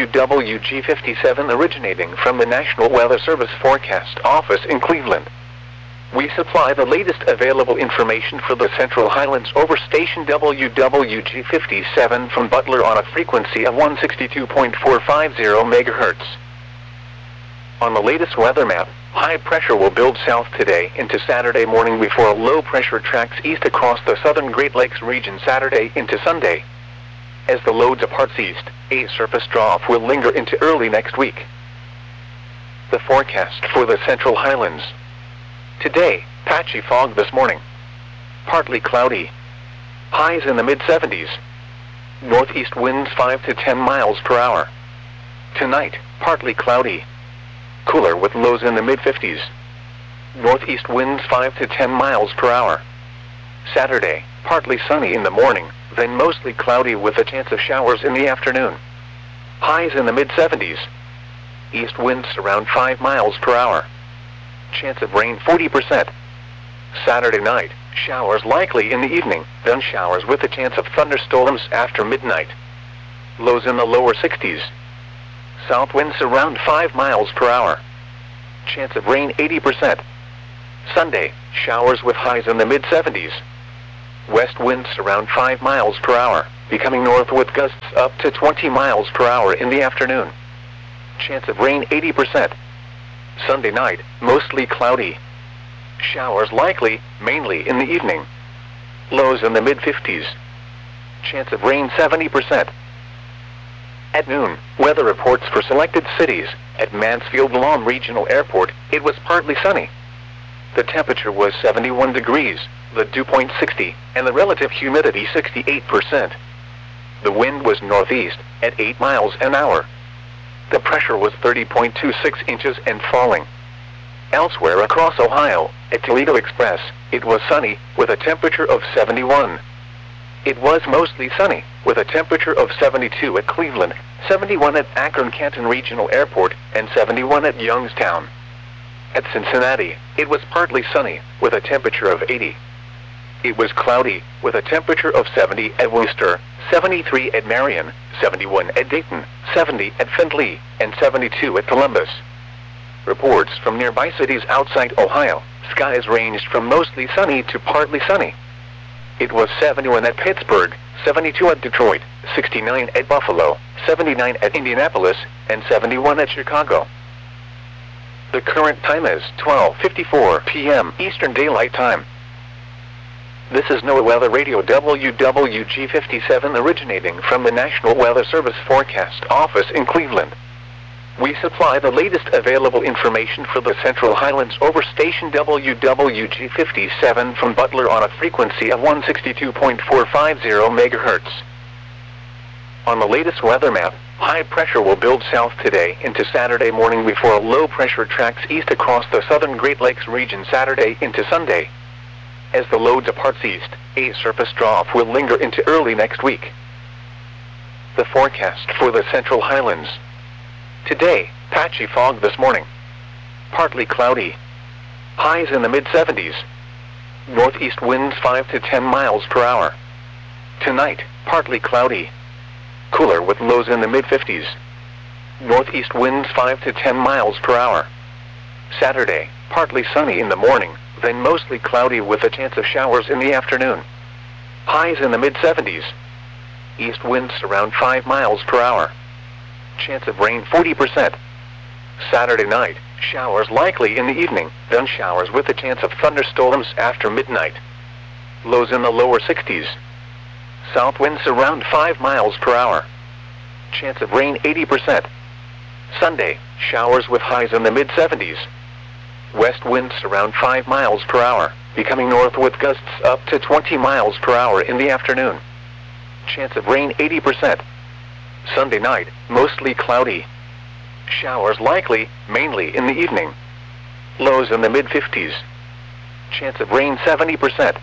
WWG57 originating from the National Weather Service Forecast Office in Cleveland. We supply the latest available information for the Central Highlands over station WWG57 from Butler on a frequency of 162.450 MHz. On the latest weather map, high pressure will build south today into Saturday morning before low pressure tracks east across the southern Great Lakes region Saturday into Sunday. As the low departs east, a surface trough will linger into early next week. The forecast for the Central Highlands. Today, patchy fog this morning. Partly cloudy. Highs in the mid-70s. Northeast winds 5 to 10 miles per hour. Tonight, partly cloudy. Cooler with lows in the mid-50s. Northeast winds 5 to 10 miles per hour. Saturday, partly sunny in the morning, then mostly cloudy with a chance of showers in the afternoon. Highs in the mid-70s. East winds around 5 miles per hour. Chance of rain 40%. Saturday night, showers likely in the evening, then showers with a chance of thunderstorms after midnight. Lows in the lower 60s. South winds around 5 miles per hour. Chance of rain 80%. Sunday, showers with highs in the mid-70s. West winds around 5 miles per hour, becoming north with gusts up to 20 miles per hour in the afternoon. Chance of rain 80%. Sunday night, mostly cloudy. Showers likely, mainly in the evening. Lows in the mid-50s. Chance of rain 70%. At noon, weather reports for selected cities. At Mansfield-Lahm Regional Airport, it was partly sunny. The temperature was 71 degrees, the dew point 60, and the relative humidity 68%. The wind was northeast, at 8 miles an hour. The pressure was 30.26 inches and falling. Elsewhere across Ohio, at Toledo Express, it was sunny, with a temperature of 71. It was mostly sunny, with a temperature of 72 at Cleveland, 71 at Akron-Canton Regional Airport, and 71 at Youngstown. At Cincinnati, it was partly sunny, with a temperature of 80. It was cloudy, with a temperature of 70 at Worcester, 73 at Marion, 71 at Dayton, 70 at Findlay, and 72 at Columbus. Reports from nearby cities outside Ohio, skies ranged from mostly sunny to partly sunny. It was 71 at Pittsburgh, 72 at Detroit, 69 at Buffalo, 79 at Indianapolis, and 71 at Chicago. The current time is 12:54 p.m. Eastern Daylight Time. This is NOAA Weather Radio WWG57 originating from the National Weather Service Forecast Office in Cleveland. We supply the latest available information for the Central Highlands over station WWG57 from Butler on a frequency of 162.450 MHz. On the latest weather map, high pressure will build south today into Saturday morning before low pressure tracks east across the southern Great Lakes region Saturday into Sunday. As the low departs east, a surface trough will linger into early next week. The forecast for the Central Highlands. Today, patchy fog this morning. Partly cloudy. Highs in the mid-70s. Northeast winds 5 to 10 miles per hour. Tonight, partly cloudy. Cooler with lows in the mid-50s. Northeast winds 5 to 10 miles per hour. Saturday, partly sunny in the morning, then mostly cloudy with a chance of showers in the afternoon. Highs in the mid-70s. East winds around 5 miles per hour. Chance of rain 40%. Saturday night, showers likely in the evening, then showers with a chance of thunderstorms after midnight. Lows in the lower 60s. South winds around 5 miles per hour. Chance of rain 80%. Sunday, showers with highs in the mid-70s. West winds around 5 miles per hour, becoming north with gusts up to 20 miles per hour in the afternoon. Chance of rain 80%. Sunday night, mostly cloudy. Showers likely, mainly in the evening. Lows in the mid-50s. Chance of rain 70%.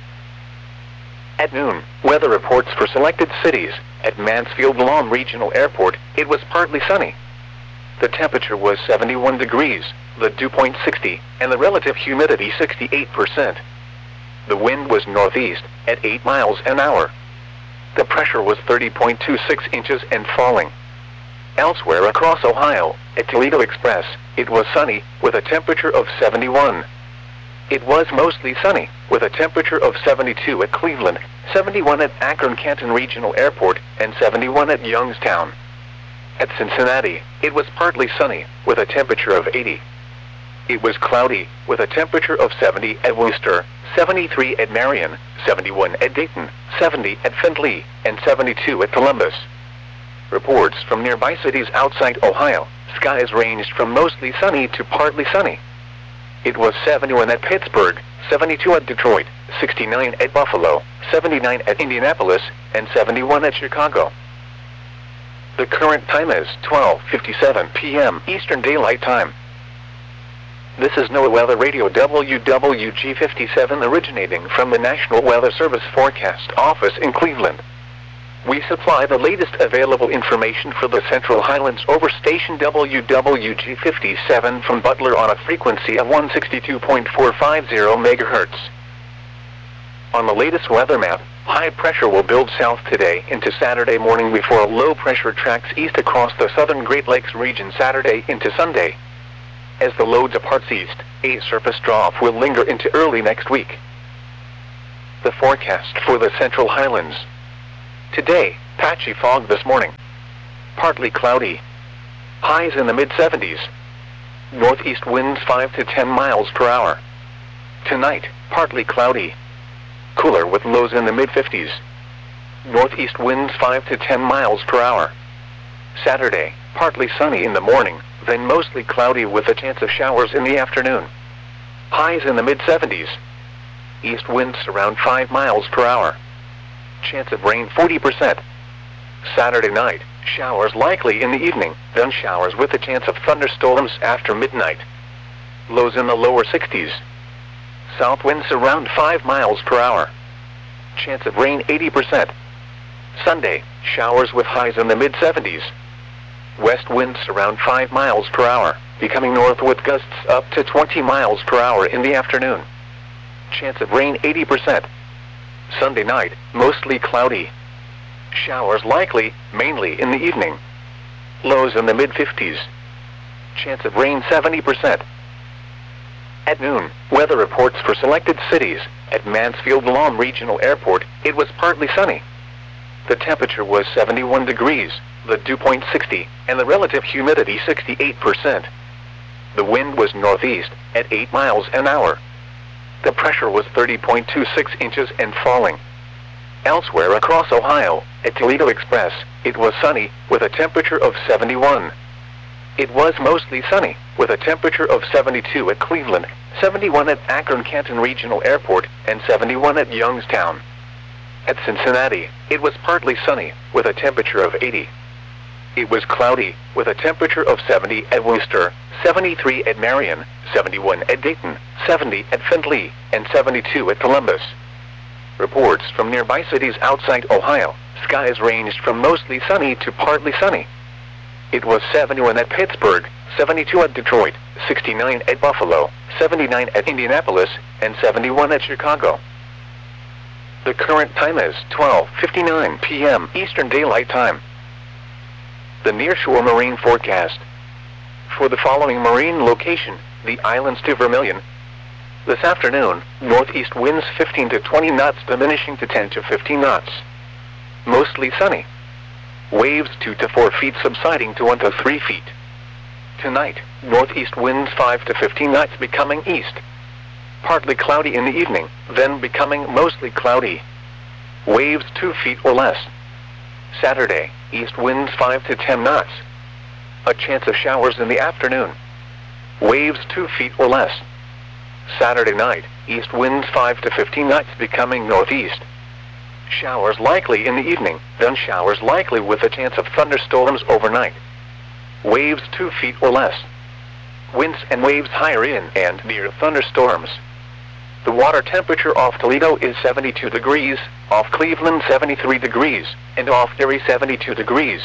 At noon, weather reports for selected cities. At Mansfield-Lahm Regional Airport, it was partly sunny. The temperature was 71 degrees, the dew point 60, and the relative humidity 68%. The wind was northeast, at 8 miles an hour. The pressure was 30.26 inches and falling. Elsewhere across Ohio, at Toledo Express, it was sunny, with a temperature of 71. It was mostly sunny, with a temperature of 72 at Cleveland, 71 at Akron-Canton Regional Airport, and 71 at Youngstown. At Cincinnati, it was partly sunny, with a temperature of 80. It was cloudy, with a temperature of 70 at Worcester, 73 at Marion, 71 at Dayton, 70 at Findlay, and 72 at Columbus. Reports from nearby cities outside Ohio, skies ranged from mostly sunny to partly sunny. It was 71 at Pittsburgh, 72 at Detroit, 69 at Buffalo, 79 at Indianapolis, and 71 at Chicago. The current time is 12:57 p.m. Eastern Daylight Time. This is NOAA Weather Radio WWG57 originating from the National Weather Service Forecast Office in Cleveland. We supply the latest available information for the Central Highlands over station WWG57 from Butler on a frequency of 162.450 MHz. On the latest weather map, high pressure will build south today into Saturday morning before low pressure tracks east across the southern Great Lakes region Saturday into Sunday. As the low departs east, A surface drop will linger into early next week. The forecast for the Central Highlands. Today, patchy fog this morning. Partly cloudy. Highs in the mid-70s. Northeast winds 5 to 10 miles per hour. Tonight, partly cloudy. Cooler with lows in the mid-50s. Northeast winds 5 to 10 miles per hour. Saturday, partly sunny in the morning, then mostly cloudy with a chance of showers in the afternoon. Highs in the mid-70s. East winds around 5 miles per hour. Chance of rain 40%. Saturday night, showers likely in the evening, then showers with a chance of thunderstorms after midnight. Lows in the lower 60s. South winds around 5 miles per hour. Chance of rain 80%. Sunday, showers with highs in the mid-70s. West winds around 5 miles per hour, becoming north with gusts up to 20 miles per hour in the afternoon. Chance of rain 80%. Sunday night, mostly cloudy. Showers likely, mainly in the evening. Lows in the mid-50s. Chance of rain 70%. At noon, weather reports for selected cities. At Mansfield Lawn Regional Airport, it was partly sunny. The temperature was 71 degrees, the dew point 60, and the relative humidity 68%. The wind was northeast, at 8 miles an hour. The pressure was 30.26 inches and falling. Elsewhere across Ohio, at Toledo Express, it was sunny, with a temperature of 71. It was mostly sunny, with a temperature of 72 at Cleveland, 71 at Akron-Canton Regional Airport, and 71 at Youngstown. At Cincinnati, it was partly sunny, with a temperature of 80. It was cloudy, with a temperature of 70 at Worcester, 73 at Marion, 71 at Dayton, 70 at Findlay, and 72 at Columbus. Reports from nearby cities outside Ohio, skies ranged from mostly sunny to partly sunny. It was 71 at Pittsburgh, 72 at Detroit, 69 at Buffalo, 79 at Indianapolis, and 71 at Chicago. The current time is 12:59 p.m. Eastern Daylight Time. The nearshore marine forecast. For the following marine location, the islands to Vermilion. This afternoon, northeast winds 15 to 20 knots diminishing to 10 to 15 knots. Mostly sunny. Waves 2 to 4 feet subsiding to 1 to 3 feet. Tonight, northeast winds 5 to 15 knots becoming east. Partly cloudy in the evening, then becoming mostly cloudy. Waves 2 feet or less. Saturday, east winds 5 to 10 knots. A chance of showers in the afternoon. Waves 2 feet or less. Saturday night, east winds 5 to 15 knots becoming northeast. Showers likely in the evening, then showers likely with a chance of thunderstorms overnight. Waves 2 feet or less. Winds and waves higher in and near thunderstorms. The water temperature off Toledo is 72 degrees, off Cleveland 73 degrees, and off Erie 72 degrees.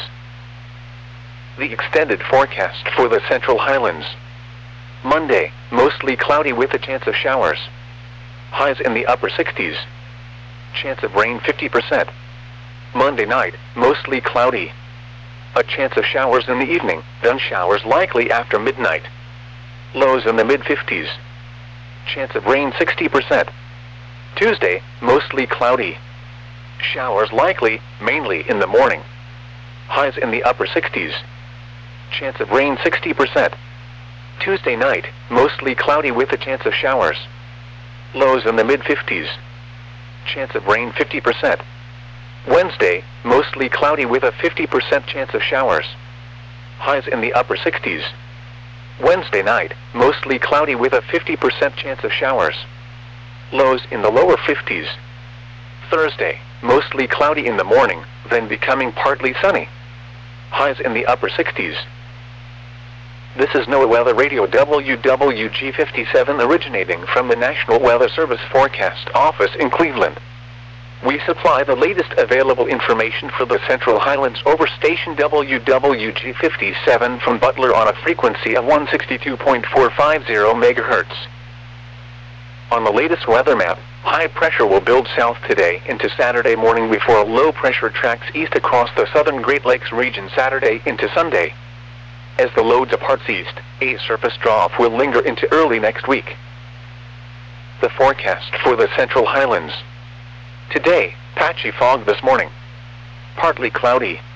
The extended forecast for the Central Highlands. Monday, mostly cloudy with a chance of showers. Highs in the upper 60s. Chance of rain 50%. Monday night, mostly cloudy. A chance of showers in the evening, then showers likely after midnight. Lows in the mid-50s. Chance of rain 60%. Tuesday, mostly cloudy. Showers likely, mainly in the morning. Highs in the upper 60s. Chance of rain 60%. Tuesday night, mostly cloudy with a chance of showers. Lows in the mid-50s. Chance of rain 50%. Wednesday, mostly cloudy with a 50% chance of showers. Highs in the upper 60s. Wednesday night, mostly cloudy with a 50% chance of showers. Lows in the lower 50s. Thursday, mostly cloudy in the morning, then becoming partly sunny. Highs in the upper 60s. This is NOAA Weather Radio WWG57 originating from the National Weather Service Forecast Office in Cleveland. We supply the latest available information for the Central Highlands over station WWG57 from Butler on a frequency of 162.450 MHz. On the latest weather map, high pressure will build south today into Saturday morning before low pressure tracks east across the southern Great Lakes region Saturday into Sunday. As the low departs east, a surface trough will linger into early next week. The forecast for the Central Highlands. Today, patchy fog this morning. Partly cloudy,